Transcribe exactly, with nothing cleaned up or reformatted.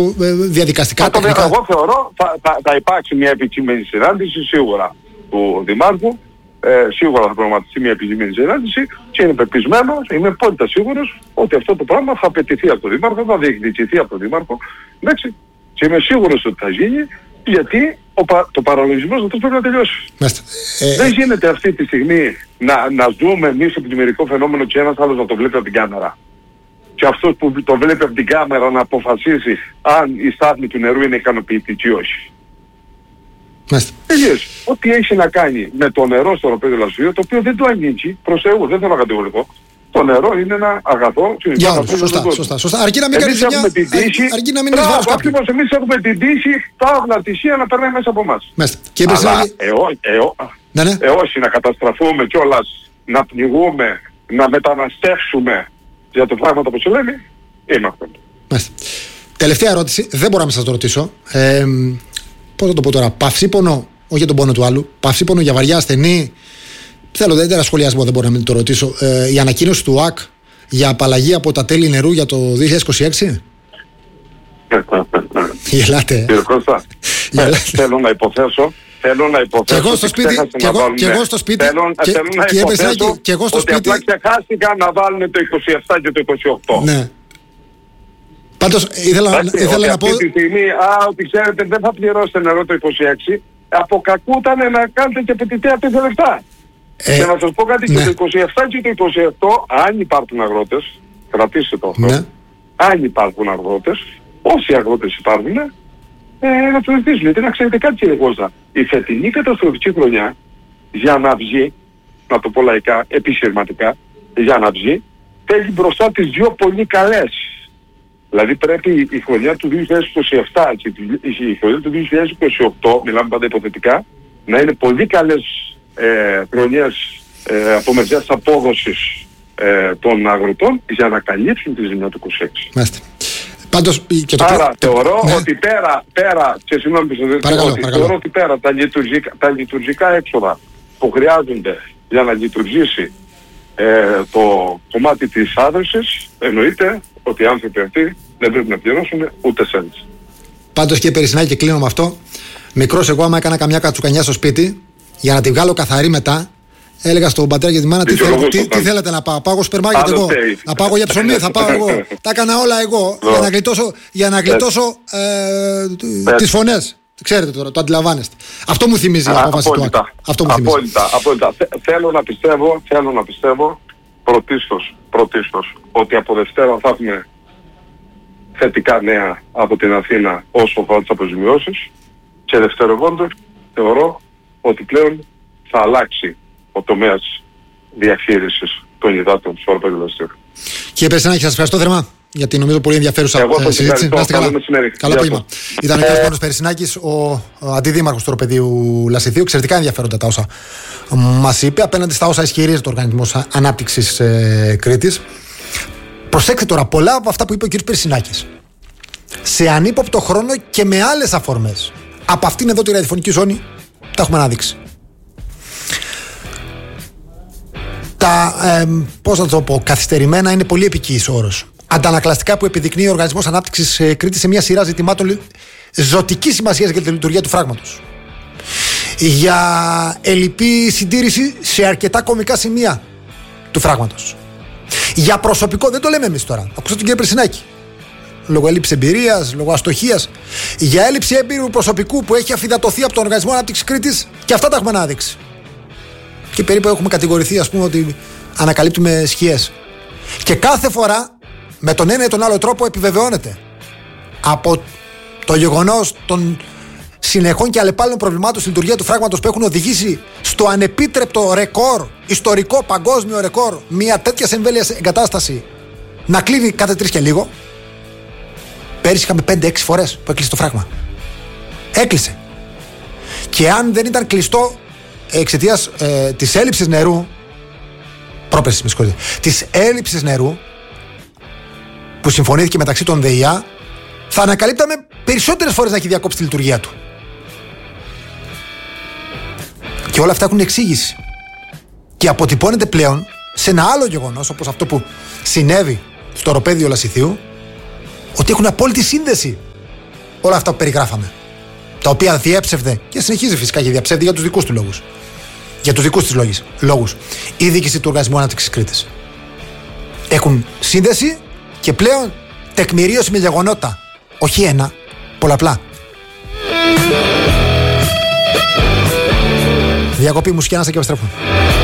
διαδικαστικά, τεχνικά. Εγώ θεωρώ θα, θα, θα υπάρξει μια επικείμενη συνάντηση σίγουρα του Δημάρχου. Ε, σίγουρα θα προγραμματιστεί μια επικείμενη συνάντηση και είναι πεπισμένος, είμαι απόλυτα σίγουρος ότι αυτό το πράγμα θα απαιτηθεί από τον Δήμαρχο, θα διεκδικηθεί από τον Δήμαρχο. Εντάξει. Και είμαι σίγουρος ότι θα γίνει, γιατί ο, το παραλογισμός αυτό πρέπει να τελειώσει. Ε, Δεν γίνεται αυτή τη στιγμή να, να ζούμε εμείς επιδημιουργικό φαινόμενο και ένας άλλος να το βλέπει από την κάμερα. Και αυτός που το βλέπει από την κάμερα να αποφασίσει αν η στάθμη του νερού είναι ικανοποιητική ή όχι. Τελείως. Ό,τι έχει να κάνει με το νερό στο Οροπέδιο Λασιθίου, το οποίο δεν το ανήκει, προς Θεού, δεν θέλω να κατηγορηθώ. Το νερό είναι ένα αγαθό. Για όλους, σωστά, σωστά, σωστά. Αρκεί να μην κάνεις ζημιά, αρκεί να μην είναι βάρος κάποιου. Εμείς έχουμε την τύχη, τάβλα τη Σία να περνάει μέσα από εμάς. Και αλλά εώσει να καταστραφούμε κιόλας, να πνιγούμε, να μεταναστεύσουμε για το πράγμα που σου λέμε, είμαστε. Τελευταία ερώτηση, δεν μπορώ να σας το ρωτήσω. Ε, πώς θα το πω τώρα, παυσίπονο, όχι για τον πόνο του άλλου, παυσίπονο για βαριά ασθενή. Θέλω, δεν είναι σχολιασμό, δεν μπορώ να μην το ρωτήσω. Ε, η ανακοίνωση του ΟΑΚ για απαλλαγή από τα τέλη νερού για το δύο χιλιάδες είκοσι έξι. Γελάτε. Κύριε Κώστα, θέλω να υποθέσω. Θέλω να υποθέσω. Και εγώ στο σπίτι. Και εγώ, και εγώ στο σπίτι. Θέλω, και, θέλω να υποθέσω και εγώ στο ότι σπίτι. απλά ξεχάστηκαν να βάλουν το είκοσι επτά και το είκοσι οκτώ. Ναι. Πάντως ήθελα, Άχι, ήθελα να πω. Αυτή τη στιγμή, α, ότι ξέρετε δεν θα πληρώσετε νερό το είκοσι έξι. Από κακού ήταν να κάνετε και πετυτέα πέντε λεπτά. Ε, και να σας πω κάτι, ναι. Και το είκοσι επτά και το είκοσι οκτώ, αν υπάρχουν αγρότες, κρατήστε το αυτό, ναι. Αν υπάρχουν αγρότες, όσοι αγρότες υπάρχουν, ε, να το ρωτήσουν. Γιατί να ξέρετε κάτι, κύριε Κώστα, η φετινή καταστροφική χρονιά, για να βγει, να το πω λαϊκά, επιχειρηματικά, για να βγει, έχει μπροστά τις δύο πολύ καλές. Δηλαδή πρέπει η χρονιά του δύο χιλιάδες είκοσι επτά και η χρονιά του δύο χιλιάδες είκοσι οκτώ, μιλάμε πάντα υποθετικά, να είναι πολύ καλές ε, χρονιές ε, από μεριάς απόδοσης ε, των αγροτών για να καλύψουν τη ζημιά του είκοσι έξι. Μάλιστα. Πάντως, και το Άρα το... θεωρώ ναι. ότι πέρα, πέρα και συγγνώμη παρακαλώ, ότι παρακαλώ. θεωρώ ότι πέρα τα λειτουργικά, τα λειτουργικά έξοδα που χρειάζονται για να λειτουργήσει ε, το κομμάτι της άδρυσης, εννοείται ότι οι άνθρωποι αυτοί δεν πρέπει να πληρώσουν ούτε σέντς. Πάντως και Περισινάκη, και κλείνω με αυτό. Μικρός εγώ, άμα έκανα καμιά κατσουκανιά στο σπίτι, για να τη βγάλω καθαρή μετά, έλεγα στον πατέρα και τη μάνα τι, θέλ, τι, τι θέλετε να πάω. Πάω σούπερ μάρκετ εγώ. Να πάω για ψωμί, θα πάω εγώ. Τα έκανα όλα εγώ για να γλιτώσω, για να γλιτώσω ε, τις φωνές. Ξέρετε τώρα, το αντιλαμβάνεστε. Αυτό μου θυμίζει η απόφαση του ΑΚ. Αυτό μου θυμίζει. Απόλυτα, απόλυτα. Θέλω να πιστεύω, θέλω να πιστεύω πρωτίστως, πρωτίστως ότι από Δευτέρα θα έχουμε θετικά νέα από την Αθήνα όσο αφορά τις αποζημιώσεις και δευτερευόντως θεωρώ ότι πλέον θα αλλάξει ο τομέας διαχείρισης των υδάτων του Οροπέδιου Λασιθίου. Κύριε Περισινάκη, σας ευχαριστώ θερμά για την νομίζω πολύ ενδιαφέρουσα ε, συζήτηση. Να είστε καλά. Καλό απόγευμα. Ήταν ο κ. Πάνος Περισινάκης, ο, ο αντιδήμαρχος του Οροπεδίου Λασιθίου. Εξαιρετικά ενδιαφέροντα τα όσα μας είπε απέναντι στα όσα ισχυρίζεται ο Οργανισμός Ανάπτυξης ε, Κρήτης. Προσέξτε τώρα, πολλά από αυτά που είπε ο κ. Περισινάκης σε ανύποπτο χρόνο και με άλλες αφορμές από αυτήν εδώ τη ραδιοφωνική ζώνη τα έχουμε αναδείξει. Τα, ε, πώς να το πω, καθυστερημένα είναι πολύ επικοίης όρος. Αντανακλαστικά που επιδεικνύει ο Οργανισμός Ανάπτυξης ε, Κρήτης σε μια σειρά ζητημάτων ζωτικής σημασίας για τη λειτουργία του φράγματος. Για ελλειπή συντήρηση σε αρκετά κομβικά σημεία του φράγματος. Για προσωπικό, δεν το λέμε εμείς τώρα. Ακούσατε τον κύριο Περισινάκη. Λόγω έλλειψης εμπειρίας, λόγω αστοχίας. Για έλλειψη έμπειρου προσωπικού που έχει αφυδατωθεί από τον Οργανισμό Ανάπτυξης Κρήτης, και αυτά τα έχουμε ανάδειξει. Και περίπου έχουμε κατηγορηθεί, ας πούμε, ότι ανακαλύπτουμε σκιές. Και κάθε φορά με τον ένα ή τον άλλο τρόπο επιβεβαιώνεται από το γεγονός των συνεχών και αλλεπάλληλων προβλημάτων στη λειτουργία του φράγματος που έχουν οδηγήσει στο ανεπίτρεπτο ρεκόρ, ιστορικό παγκόσμιο ρεκόρ, μια τέτοια εμβέλειας εγκατάσταση να κλείνει κάθε τρεις και λίγο. Πέρυσι είχαμε πέντε έξι φορές που έκλεισε το φράγμα. Έκλεισε. Και αν δεν ήταν κλειστό εξαιτίας ε, της έλλειψης νερού, πρόπερσης με συγχωρείτε, της έλλειψης νερού που συμφωνήθηκε μεταξύ των ΔΕΙΑ, θα ανακαλύπταμε περισσότερες φορές να έχει διακόψει τη λειτουργία του. Και όλα αυτά έχουν εξήγηση. Και αποτυπώνεται πλέον σε ένα άλλο γεγονός, όπως αυτό που συνέβη στο Οροπέδιο Λασιθίου, ότι έχουν απόλυτη σύνδεση όλα αυτά που περιγράφαμε. Τα οποία διέψευδε και συνεχίζει φυσικά και διαψεύδει για τους δικούς του λόγους. Για τους δικούς της λόγους. Η διοίκηση του Οργανισμού Ανάπτυξης Κρήτης. Έχουν σύνδεση και πλέον τεκμηρίωση με γεγονότα. Όχι ένα, πολλαπλά. Διακοπή μουσική, ανάσα και επιστρέφουμε.